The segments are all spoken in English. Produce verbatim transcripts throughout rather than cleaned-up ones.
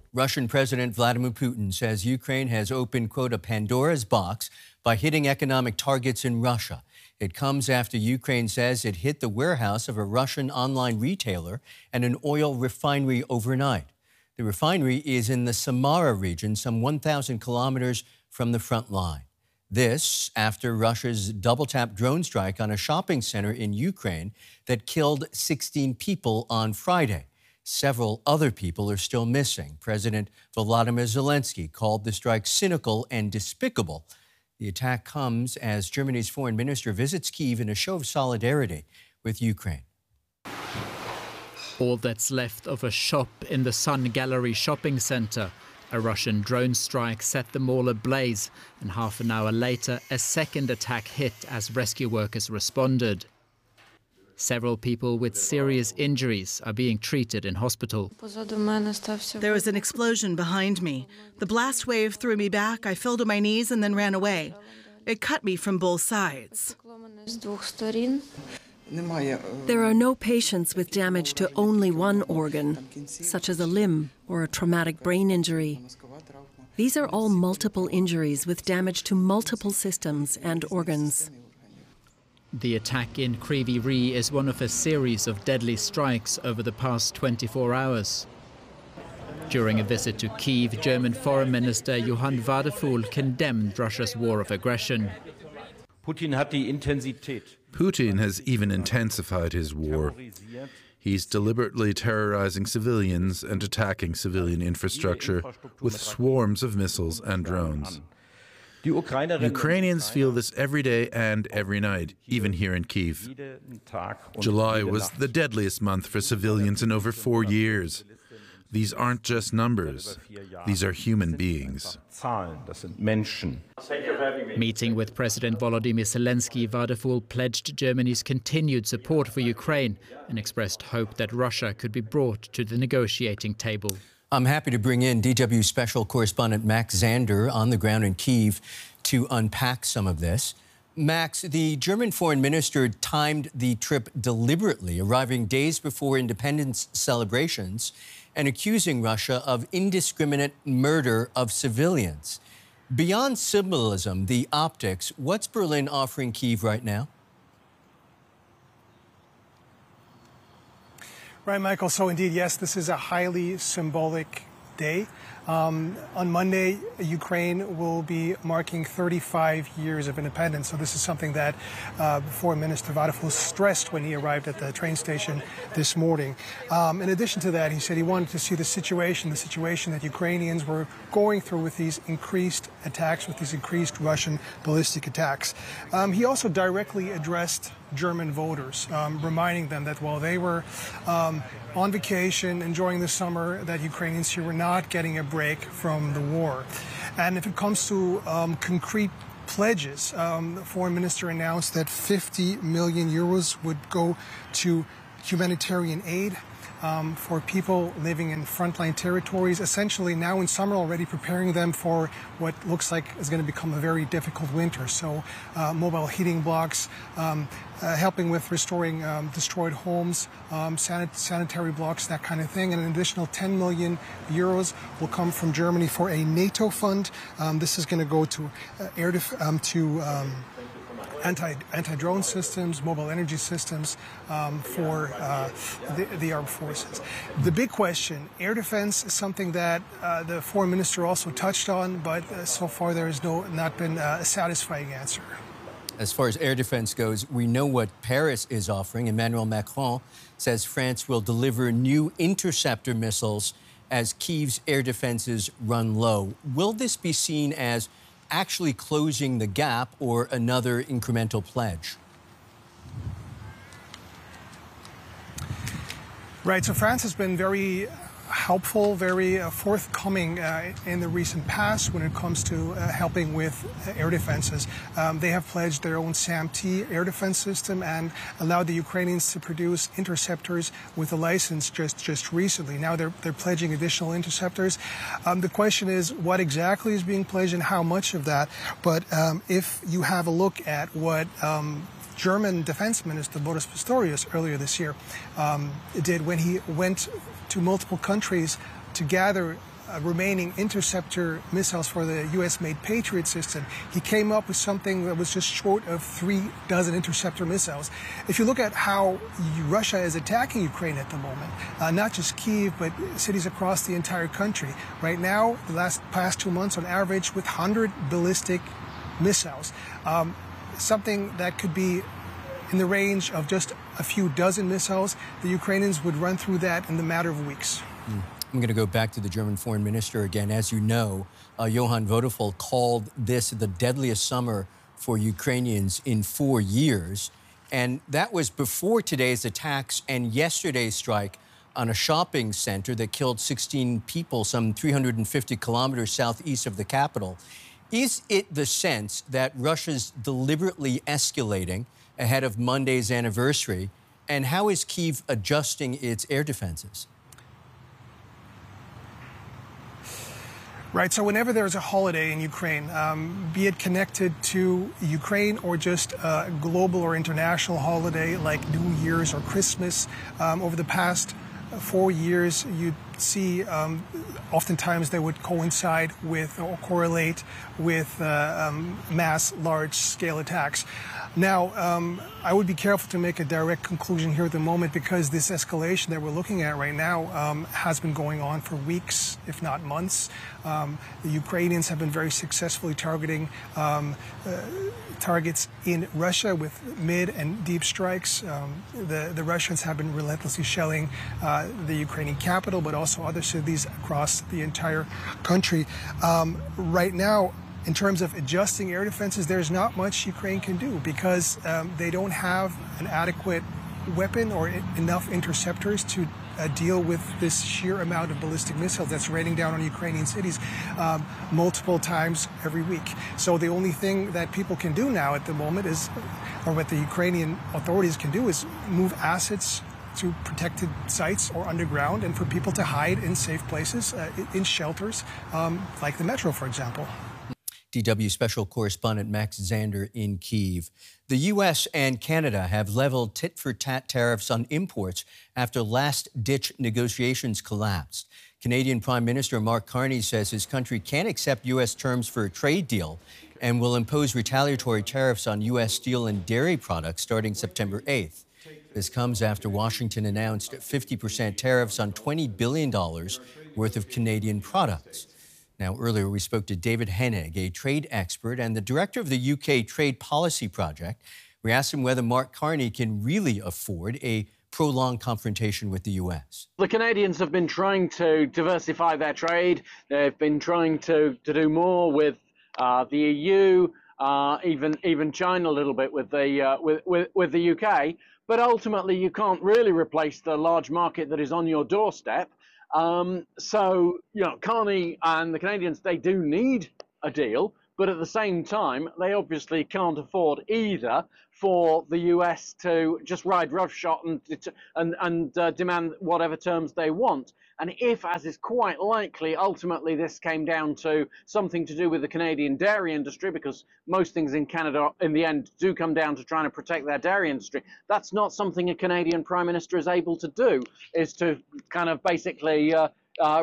Russian President Vladimir Putin says Ukraine has opened, quote, a Pandora's box by hitting economic targets in Russia. It comes after Ukraine says it hit the warehouse of a Russian online retailer and an oil refinery overnight. The refinery is in the Samara region, some one thousand kilometers from the front line. This after Russia's double-tap drone strike on a shopping center in Ukraine that killed sixteen people on Friday. Several other people are still missing. President Volodymyr Zelensky called the strike cynical and despicable. The attack comes as Germany's foreign minister visits Kyiv in a show of solidarity with Ukraine. All that's left of a shop in the Sun Gallery shopping centre. A Russian drone strike set them all ablaze, and half an hour later, a second attack hit as rescue workers responded. Several people with serious injuries are being treated in hospital. There was an explosion behind me. The blast wave threw me back. I fell to my knees and then ran away. It cut me from both sides. There are no patients with damage to only one organ, such as a limb or a traumatic brain injury. These are all multiple injuries with damage to multiple systems and organs. The attack in Kryvyi Rih is one of a series of deadly strikes over the past twenty-four hours. During a visit to Kyiv, German Foreign Minister Johann Wadephul condemned Russia's war of aggression. Putin has even intensified his war. He's deliberately terrorizing civilians and attacking civilian infrastructure with swarms of missiles and drones. Ukrainians feel this every day and every night, even here in Kyiv. July was the deadliest month for civilians in over four years. These aren't just numbers. These are human beings. Meeting with President Volodymyr Zelensky, Wadephul pledged Germany's continued support for Ukraine and expressed hope that Russia could be brought to the negotiating table. I'm happy to bring in D W special correspondent Max Zander on the ground in Kyiv to unpack some of this. Max, the German foreign minister timed the trip deliberately, arriving days before independence celebrations and accusing Russia of indiscriminate murder of civilians. Beyond symbolism, the optics, what's Berlin offering Kyiv right now? Right, Michael. So indeed, yes, this is a highly symbolic day. Um, on Monday, Ukraine will be marking thirty-five years of independence. So this is something that uh, Foreign Minister Wadephul stressed when he arrived at the train station this morning. Um, in addition to that, he said he wanted to see the situation, the situation that Ukrainians were going through with these increased attacks, with these increased Russian ballistic attacks. Um, he also directly addressed German voters, um, reminding them that while they were um, on vacation, enjoying the summer, that Ukrainians here were not getting a break from the war. And if it comes to um, concrete pledges, um, the foreign minister announced that fifty million euros would go to humanitarian aid um, for people living in frontline territories, essentially now in summer already preparing them for what looks like is going to become a very difficult winter. So uh, mobile heating blocks, um, uh, helping with restoring um, destroyed homes, um, sanit sanitary blocks, that kind of thing. And an additional ten million euros will come from Germany for a NATO fund. Um, this is going to go to uh, air def um, to um, Anti, anti-drone systems, mobile energy systems um, for uh, the, the armed forces. The big question, air defense, is something that uh, the foreign minister also touched on, but uh, so far there has no, not been uh, a satisfying answer. As far as air defense goes, we know what Paris is offering. Emmanuel Macron says France will deliver new interceptor missiles as Kyiv's air defenses run low. Will this be seen as actually closing the gap or another incremental pledge? Right, so France has been very helpful, very uh, forthcoming uh, in the recent past when it comes to uh, helping with uh, air defenses. Um, they have pledged their own SAM-T air defense system and allowed the Ukrainians to produce interceptors with a license just, just recently. Now they're, they're pledging additional interceptors. Um, the question is what exactly is being pledged and how much of that. But um, if you have a look at what um, German Defense Minister Boris Pistorius earlier this year um, did when he went to multiple countries to gather uh, remaining interceptor missiles for the U S-made Patriot system, he came up with something that was just short of three dozen interceptor missiles. If you look at how Russia is attacking Ukraine at the moment, uh, not just Kyiv, but cities across the entire country, right now, the last past two months on average, with one hundred ballistic missiles, um, something that could be in the range of just a few dozen missiles, the Ukrainians would run through that in the matter of weeks. Mm. I'm going to go back to the German foreign minister again. As you know, uh, Johann Vodafel called this the deadliest summer for Ukrainians in four years. And that was before today's attacks and yesterday's strike on a shopping center that killed sixteen people, some three hundred fifty kilometers southeast of the capital. Is it the sense that Russia's deliberately escalating ahead of Monday's anniversary? And how is Kyiv adjusting its air defenses? Right, so whenever there's a holiday in Ukraine, um, be it connected to Ukraine or just a global or international holiday like New Year's or Christmas, um, over the past four years, you'd see um, oftentimes they would coincide with or correlate with uh, um, mass, large-scale attacks. Now, um, I would be careful to make a direct conclusion here at the moment because this escalation that we're looking at right now um, has been going on for weeks, if not months. Um, the Ukrainians have been very successfully targeting um, uh, targets in Russia with mid and deep strikes. Um, the, the Russians have been relentlessly shelling uh, the Ukrainian capital, but also other cities across the entire country. Um, right now, in terms of adjusting air defenses, there's not much Ukraine can do because um, they don't have an adequate weapon or enough interceptors to uh, deal with this sheer amount of ballistic missiles that's raining down on Ukrainian cities um, multiple times every week. So the only thing that people can do now at the moment is, or what the Ukrainian authorities can do, is move assets to protected sites or underground and for people to hide in safe places, uh, in shelters, um, like the metro, for example. D W Special Correspondent Max Zander in Kyiv. The U S and Canada have leveled tit-for-tat tariffs on imports after last-ditch negotiations collapsed. Canadian Prime Minister Mark Carney says his country can't accept U S terms for a trade deal and will impose retaliatory tariffs on U S steel and dairy products starting September eighth. This comes after Washington announced fifty percent tariffs on twenty billion dollars worth of Canadian products. Now, earlier we spoke to David Hennig, a trade expert and the director of the U K Trade Policy Project. We asked him whether Mark Carney can really afford a prolonged confrontation with the U S. The Canadians have been trying to diversify their trade. They've been trying to, to do more with uh, the E U, uh, even even China a little bit with the uh, with, with with the U K. But ultimately, you can't really replace the large market that is on your doorstep. Um, so, you know, Carney and the Canadians, they do need a deal, but at the same time, they obviously can't afford either for the U S to just ride roughshod and and, and uh, demand whatever terms they want. And if, as is quite likely, ultimately this came down to something to do with the Canadian dairy industry, because most things in Canada in the end do come down to trying to protect their dairy industry, that's not something a Canadian Prime Minister is able to do, is to kind of basically uh, uh,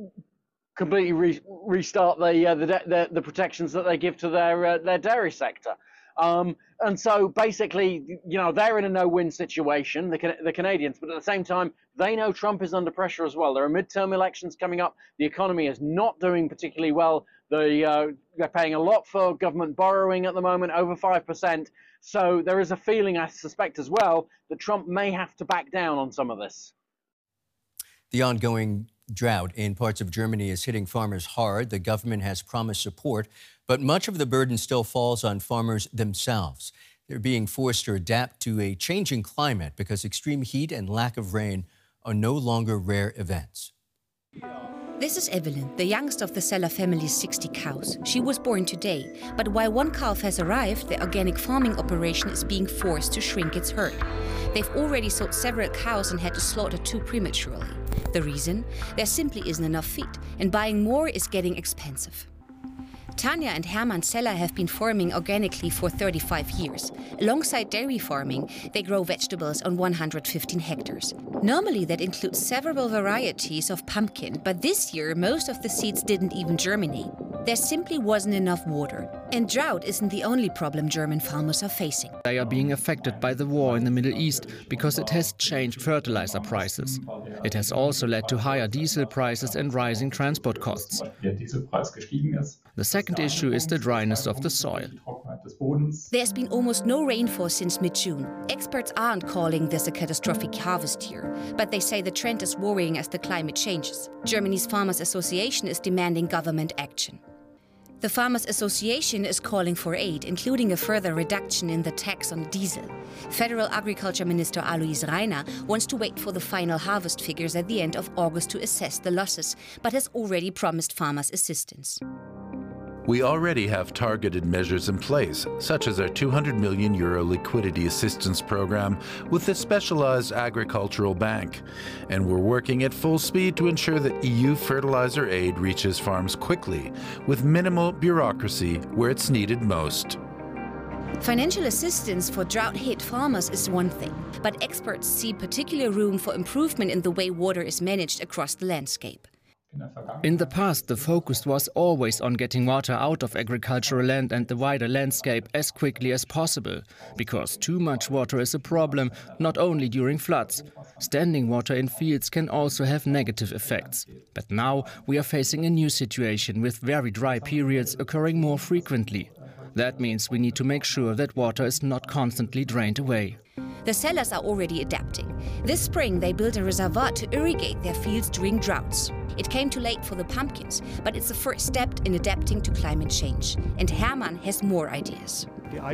completely re restart the, uh, the, the the protections that they give to their uh, their dairy sector. Um, and so basically, you know, they're in a no-win situation, the, the Canadians, but at the same time, they know Trump is under pressure as well. There are midterm elections coming up. The economy is not doing particularly well. The, uh, they're paying a lot for government borrowing at the moment, over five percent. So there is a feeling, I suspect as well, that Trump may have to back down on some of this. The ongoing drought in parts of Germany is hitting farmers hard. The government has promised support, but much of the burden still falls on farmers themselves. They're being forced to adapt to a changing climate because extreme heat and lack of rain are no longer rare events. This is Evelyn, the youngest of the Seller family's sixty cows. She was born today, but while one calf has arrived, the organic farming operation is being forced to shrink its herd. They've already sold several cows and had to slaughter two prematurely. The reason? There simply isn't enough feed, and buying more is getting expensive. Tanja and Hermann Seller have been farming organically for thirty-five years. Alongside dairy farming, they grow vegetables on one hundred fifteen hectares. Normally that includes several varieties of pumpkin, but this year most of the seeds didn't even germinate. There simply wasn't enough water. And drought isn't the only problem German farmers are facing. They are being affected by the war in the Middle East because it has changed fertilizer prices. It has also led to higher diesel prices and rising transport costs. The second issue is the dryness of the soil. There's been almost no rainfall since mid-June. Experts aren't calling this a catastrophic harvest year, but they say the trend is worrying as the climate changes. Germany's Farmers Association is demanding government action. The Farmers Association is calling for aid, including a further reduction in the tax on diesel. Federal Agriculture Minister Alois Rainer wants to wait for the final harvest figures at the end of August to assess the losses, but has already promised farmers assistance. We already have targeted measures in place, such as our two hundred million euro liquidity assistance program with the Specialized Agricultural Bank. And we're working at full speed to ensure that E U fertilizer aid reaches farms quickly, with minimal bureaucracy where it's needed most. Financial assistance for drought-hit farmers is one thing, but experts see particular room for improvement in the way water is managed across the landscape. In the past, the focus was always on getting water out of agricultural land and the wider landscape as quickly as possible, because too much water is a problem, not only during floods. Standing water in fields can also have negative effects. But now we are facing a new situation with very dry periods occurring more frequently. That means we need to make sure that water is not constantly drained away. The sellers are already adapting. This spring they built a reservoir to irrigate their fields during droughts. It came too late for the pumpkins, but it's the first step in adapting to climate change. And Hermann has more ideas.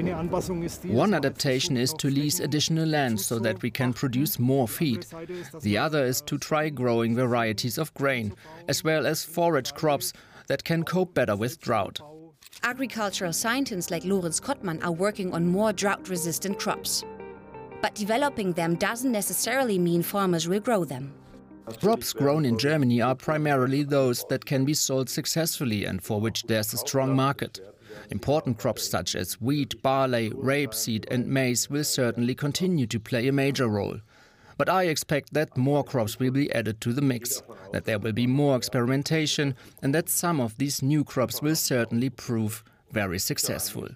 One adaptation is to lease additional land so that we can produce more feed. The other is to try growing varieties of grain, as well as forage crops that can cope better with drought. Agricultural scientists like Lorenz Kottmann are working on more drought-resistant crops. But developing them doesn't necessarily mean farmers will grow them. Crops grown in Germany are primarily those that can be sold successfully and for which there's a strong market. Important crops such as wheat, barley, rapeseed and maize will certainly continue to play a major role. But I expect that more crops will be added to the mix, that there will be more experimentation and that some of these new crops will certainly prove very successful.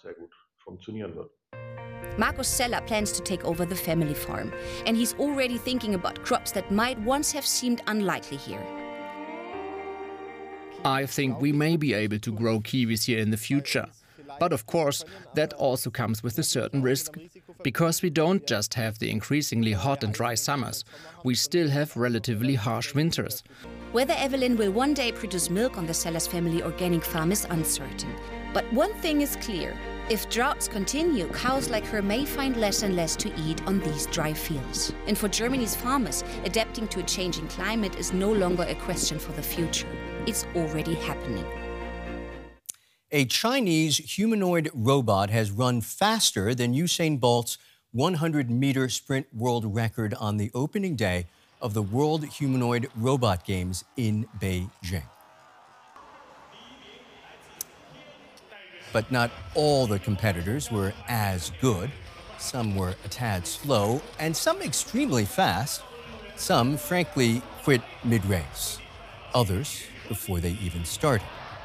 Markus Seller plans to take over the family farm, and he's already thinking about crops that might once have seemed unlikely here. I think we may be able to grow kiwis here in the future. But of course, that also comes with a certain risk, because we don't just have the increasingly hot and dry summers, we still have relatively harsh winters. Whether Evelyn will one day produce milk on the Sellers family organic farm is uncertain. But one thing is clear. If droughts continue, cows like her may find less and less to eat on these dry fields. And for Germany's farmers, adapting to a changing climate is no longer a question for the future. It's already happening. A Chinese humanoid robot has run faster than Usain Bolt's one hundred meter sprint world record on the opening day of the World Humanoid Robot Games in Beijing. But not all the competitors were as good. Some were a tad slow, and some extremely fast. Some, frankly, quit mid-race. Others before they even started.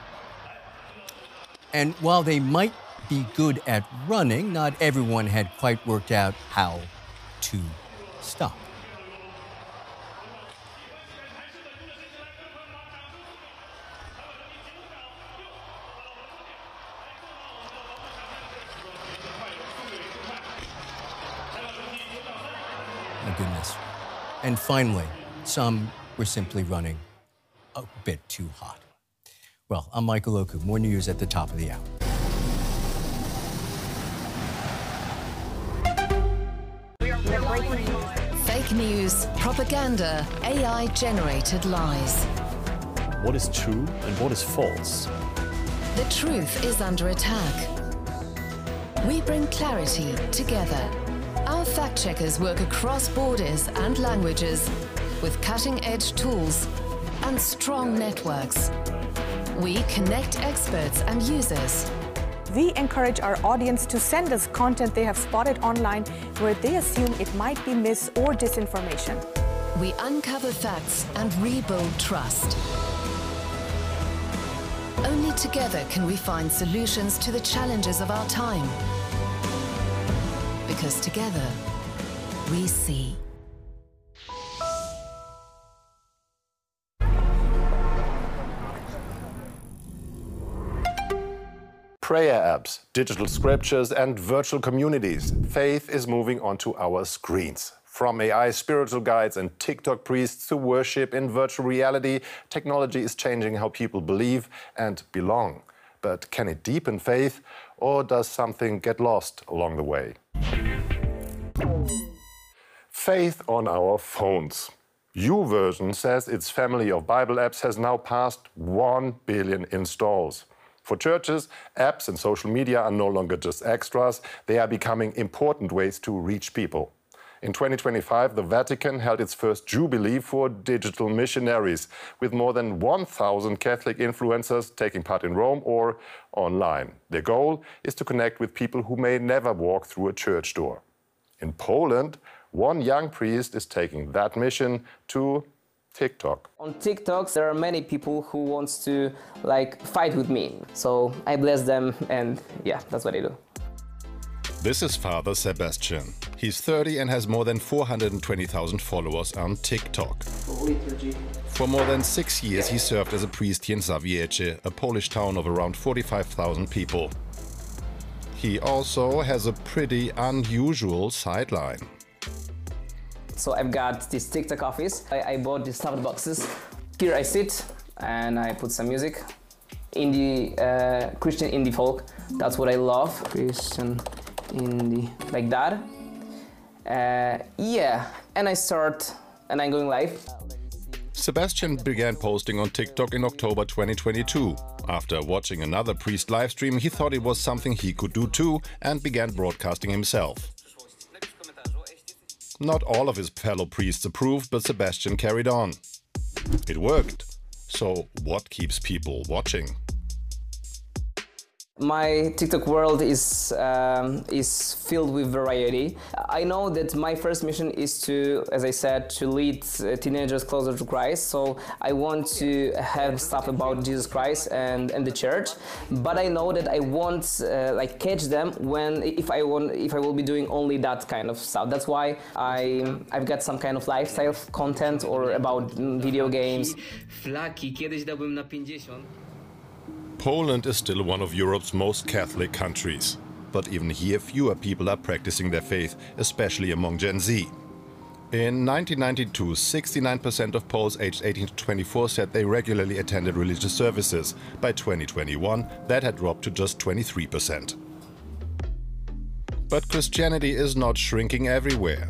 And while they might be good at running, not everyone had quite worked out how to stop. My goodness. And finally, some were simply running a bit too hot. Well, I'm Michael Oku. More news at the top of the hour. Fake news, propaganda, A I-generated lies. What is true and what is false? The truth is under attack. We bring clarity together. Our fact-checkers work across borders and languages with cutting-edge tools and strong networks. We connect experts and users. We encourage our audience to send us content they have spotted online where they assume it might be mis or disinformation. We uncover facts and rebuild trust. Only together can we find solutions to the challenges of our time. Because together, we see. Prayer apps, digital scriptures, and virtual communities. Faith is moving onto our screens. From A I spiritual guides and TikTok priests to worship in virtual reality, technology is changing how people believe and belong. But can it deepen faith, or does something get lost along the way? Faith on our phones. YouVersion says its family of Bible apps has now passed one billion installs. For churches, apps and social media are no longer just extras, they are becoming important ways to reach people. In twenty twenty-five, the Vatican held its first Jubilee for digital missionaries, with more than one thousand Catholic influencers taking part in Rome or online. Their goal is to connect with people who may never walk through a church door. In Poland, one young priest is taking that mission to TikTok. On TikTok, there are many people who want to like fight with me. So I bless them and yeah, that's what I do. This is Father Sebastian. He's thirty and has more than four hundred twenty thousand followers on TikTok. For more than six years, he served as a priest here in Zawiecie, a Polish town of around forty-five thousand people. He also has a pretty unusual sideline. So I've got this TikTok office. I, I bought these stuffed boxes. Here I sit and I put some music. Indie, uh, Christian indie folk. That's what I love. Christian indie, like that. Uh, yeah, and I start, and I'm going live. Sebastian began posting on TikTok in October twenty twenty-two. After watching another priest livestream, he thought it was something he could do too and began broadcasting himself. Not all of his fellow priests approved, but Sebastian carried on. It worked. So what keeps people watching? My TikTok world is um, is filled with variety. I know that my first mission is to, as I said, to lead uh, teenagers closer to Christ. So I want to have stuff about Jesus Christ and, and the church. But I know that I won't uh, like catch them when if I want if I will be doing only that kind of stuff. That's why I I've got some kind of lifestyle content or about video games. Poland is still one of Europe's most Catholic countries. But even here, fewer people are practicing their faith, especially among Gen Z. In nineteen ninety-two, sixty-nine percent of Poles aged eighteen to twenty-four said they regularly attended religious services. By twenty twenty-one, that had dropped to just twenty-three percent. But Christianity is not shrinking everywhere.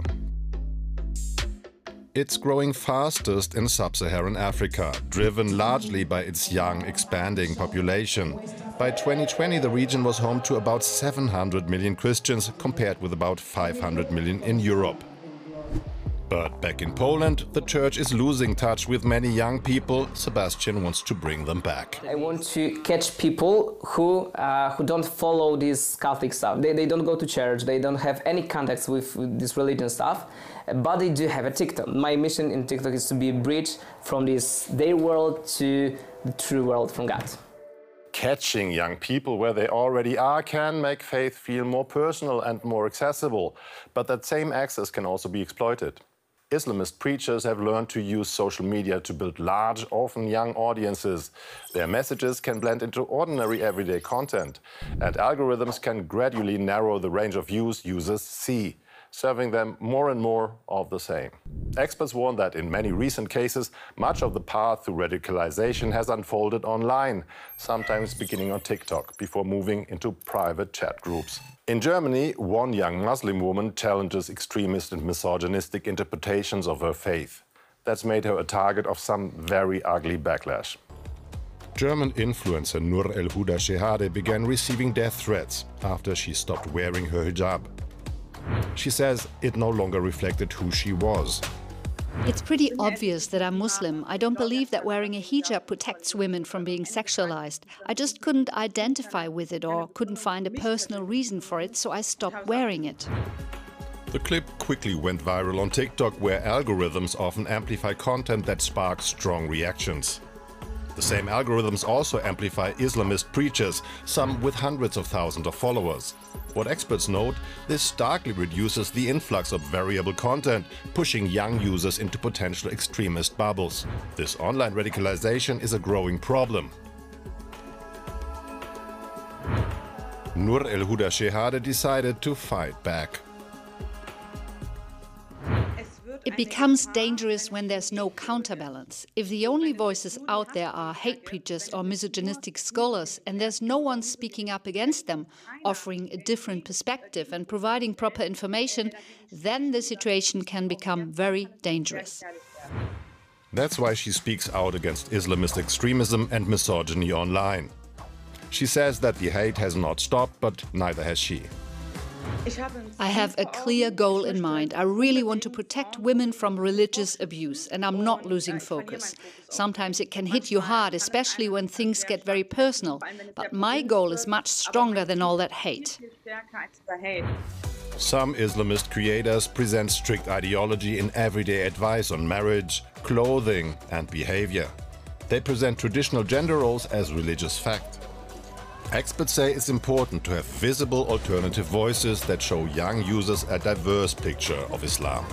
It's growing fastest in sub-Saharan Africa, driven largely by its young, expanding population. By twenty twenty, the region was home to about seven hundred million Christians, compared with about five hundred million in Europe. But back in Poland, the church is losing touch with many young people. Sebastian wants to bring them back. I want to catch people who uh, who don't follow this Catholic stuff. They, they don't go to church, they don't have any contacts with, with this religion stuff, but they do have a TikTok. My mission in TikTok is to be a bridge from this their world to the true world from God. Catching young people where they already are can make faith feel more personal and more accessible, but that same access can also be exploited. Islamist preachers have learned to use social media to build large, often young audiences. Their messages can blend into ordinary everyday content, and algorithms can gradually narrow the range of views users see, serving them more and more of the same. Experts warn that in many recent cases, much of the path to radicalization has unfolded online, sometimes beginning on TikTok, before moving into private chat groups. In Germany, one young Muslim woman challenges extremist and misogynistic interpretations of her faith. That's made her a target of some very ugly backlash. German influencer Nur El Huda Shehadeh began receiving death threats after she stopped wearing her hijab. She says it no longer reflected who she was. It's pretty obvious that I'm Muslim. I don't believe that wearing a hijab protects women from being sexualized. I just couldn't identify with it or couldn't find a personal reason for it, so I stopped wearing it. The clip quickly went viral on TikTok, where algorithms often amplify content that sparks strong reactions. The same algorithms also amplify Islamist preachers, some with hundreds of thousands of followers. What experts note, this starkly reduces the influx of variable content, pushing young users into potential extremist bubbles. This online radicalization is a growing problem. Nur El-Huda Shehadeh decided to fight back. It becomes dangerous when there's no counterbalance. If the only voices out there are hate preachers or misogynistic scholars, and there's no one speaking up against them, offering a different perspective and providing proper information, then the situation can become very dangerous. That's why she speaks out against Islamist extremism and misogyny online. She says that the hate has not stopped, but neither has she. I have a clear goal in mind. I really want to protect women from religious abuse, and I'm not losing focus. Sometimes it can hit you hard, especially when things get very personal. But my goal is much stronger than all that hate. Some Islamist creators present strict ideology in everyday advice on marriage, clothing and behavior. They present traditional gender roles as religious fact. Experts say it's important to have visible alternative voices that show young users a diverse picture of Islam.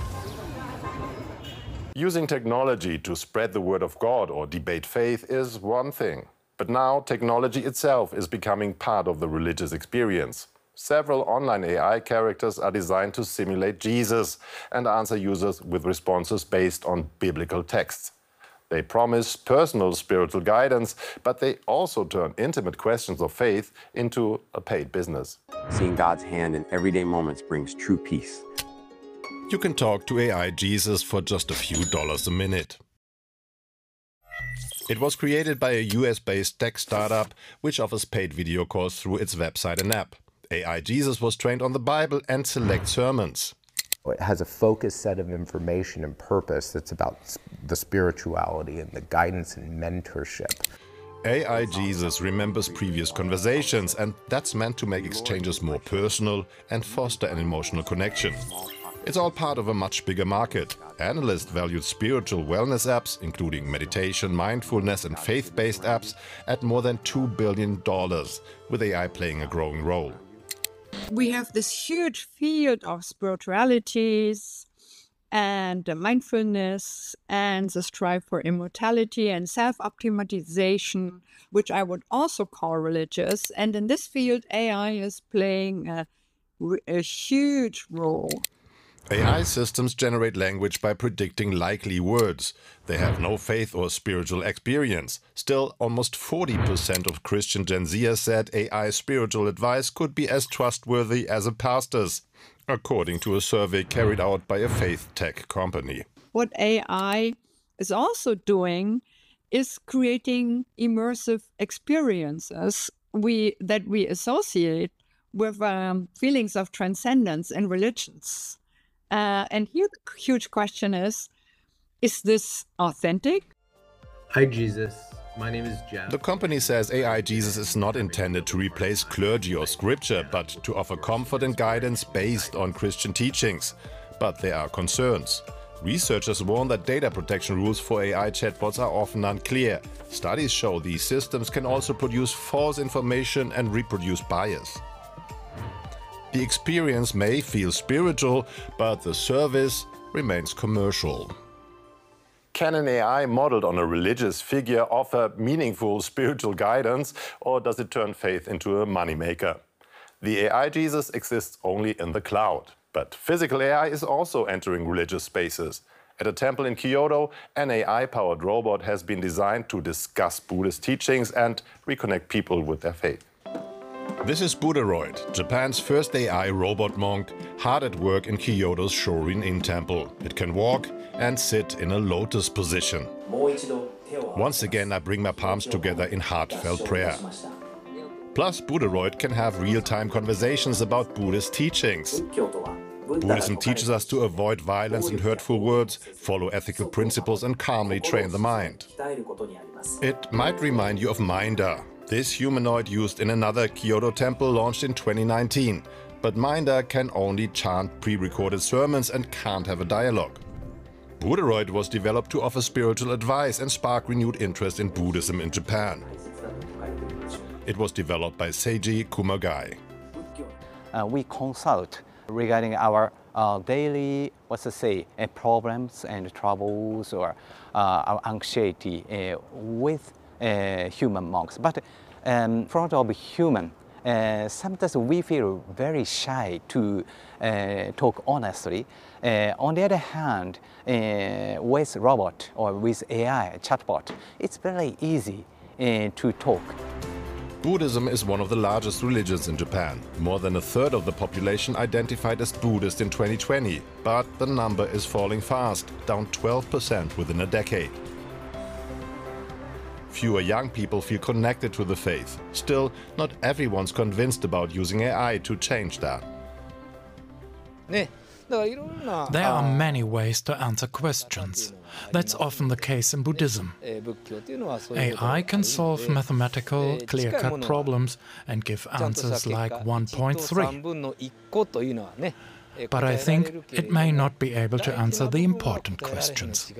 Using technology to spread the word of God or debate faith is one thing. But now technology itself is becoming part of the religious experience. Several online A I characters are designed to simulate Jesus and answer users with responses based on biblical texts. They promise personal spiritual guidance, but they also turn intimate questions of faith into a paid business. Seeing God's hand in everyday moments brings true peace. You can talk to A I Jesus for just a few dollars a minute. It was created by a U S-based tech startup which offers paid video calls through its website and app. A I Jesus was trained on the Bible and select sermons. It has a focused set of information and purpose that's about the spirituality and the guidance and mentorship. A I Jesus remembers previous conversations, and that's meant to make exchanges more personal and foster an emotional connection. It's all part of a much bigger market. Analysts valued spiritual wellness apps, including meditation, mindfulness and faith-based apps, at more than two billion dollars, with A I playing a growing role. We have this huge field of spiritualities and mindfulness and the strive for immortality and self-optimization, which I would also call religious. And in this field, A I is playing a, a huge role. A I systems generate language by predicting likely words. They have no faith or spiritual experience. Still, almost forty percent of Christian Gen Zers said A I spiritual advice could be as trustworthy as a pastor's, according to a survey carried out by a faith tech company. What A I is also doing is creating immersive experiences we, that we associate with um, feelings of transcendence and religions. Uh, and here the huge question is, is this authentic? Hi, Jesus. My name is Jeff. The company says A I Jesus is not intended to replace clergy or scripture, but to offer comfort and guidance based on Christian teachings. But there are concerns. Researchers warn that data protection rules for A I chatbots are often unclear. Studies show these systems can also produce false information and reproduce bias. The experience may feel spiritual, but the service remains commercial. Can an A I modeled on a religious figure offer meaningful spiritual guidance, or does it turn faith into a moneymaker? The A I Jesus exists only in the cloud, but physical A I is also entering religious spaces. At a temple in Kyoto, an A I-powered robot has been designed to discuss Buddhist teachings and reconnect people with their faith. This is Buddharoid, Japan's first A I robot monk, hard at work in Kyoto's Shorin-in temple. It can walk and sit in a lotus position. Once again, I bring my palms together in heartfelt prayer. Plus, Buddharoid can have real-time conversations about Buddhist teachings. Buddhism teaches us to avoid violence and hurtful words, follow ethical principles and calmly train the mind. It might remind you of Minder, this humanoid used in another Kyoto temple launched in twenty nineteen. But Minder can only chant pre-recorded sermons and can't have a dialogue. Buddharoid was developed to offer spiritual advice and spark renewed interest in Buddhism in Japan. It was developed by Seiji Kumagai. Uh, we consult regarding our uh, daily, what's to say, uh, problems and troubles or uh, our anxiety uh, with uh, human monks. But um, in front of human, uh, sometimes we feel very shy to uh, talk honestly. Uh, on the other hand, uh, with robot or with A I, chatbot, it's very easy uh, to talk. Buddhism is one of the largest religions in Japan. More than a third of the population identified as Buddhist in twenty twenty, but the number is falling fast, down twelve percent within a decade. Fewer young people feel connected to the faith. Still, not everyone's convinced about using A I to change that. There are many ways to answer questions. That's often the case in Buddhism. A I can solve mathematical, clear-cut problems and give answers like one point three. But I think it may not be able to answer the important questions.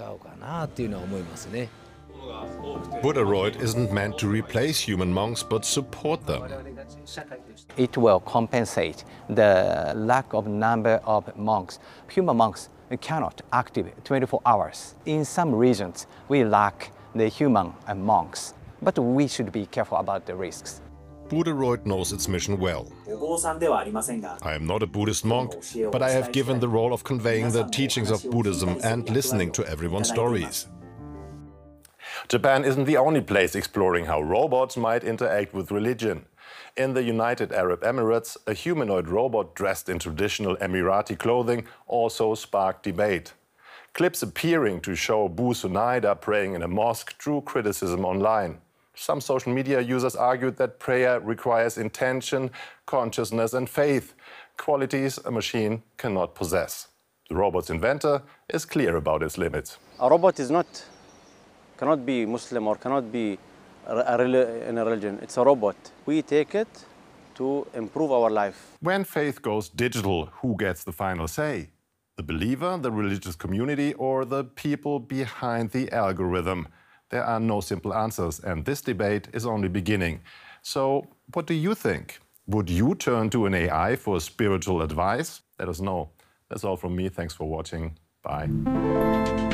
Buddharoid isn't meant to replace human monks, but support them. It will compensate the lack of number of monks. Human monks cannot active twenty-four hours. In some regions, we lack the human monks, but we should be careful about the risks. Buddharoid knows its mission well. I am not a Buddhist monk, but I have given the role of conveying the teachings of Buddhism and listening to everyone's stories. Japan isn't the only place exploring how robots might interact with religion. In the United Arab Emirates, a humanoid robot dressed in traditional Emirati clothing also sparked debate. Clips appearing to show Abu Sunaida praying in a mosque drew criticism online. Some social media users argued that prayer requires intention, consciousness and faith, qualities a machine cannot possess. The robot's inventor is clear about its limits. A robot is not, cannot be Muslim or cannot be a, a, in a religion. It's a robot. We take it to improve our life. When faith goes digital, who gets the final say? The believer, the religious community, or the people behind the algorithm? There are no simple answers, and this debate is only beginning. So, what do you think? Would you turn to an A I for spiritual advice? Let us know. That's all from me. Thanks for watching. Bye.